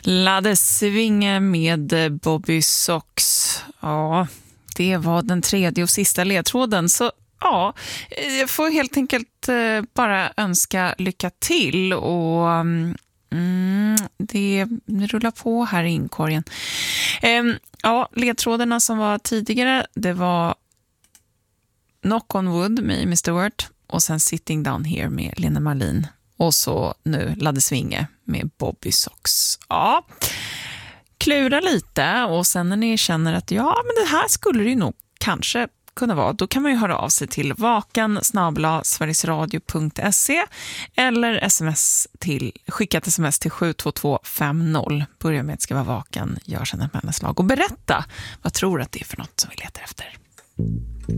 Ladde Svinge med Bobby Sox. Ja, det var den tredje och sista ledtråden. Så ja, jag får helt enkelt bara önska lycka till. Och det rullar på här i inkorgen. Ja, ledtrådarna som var tidigare, det var Knock on Wood med Amy Stewart. Och sen Sitting Down Here med Lena Marlin. Och så nu Ladde Svinge med Bobby Sox. Ja, klura lite och sen när ni känner att ja, men det här skulle det ju nog kanske kunna vara, då kan man ju höra av sig till vakan@sverigesradio.se eller skicka ett sms till 72250. Börja med att skriva vakan, gör sedan ett mellanslag och berätta vad tror att det är för något som vi letar efter.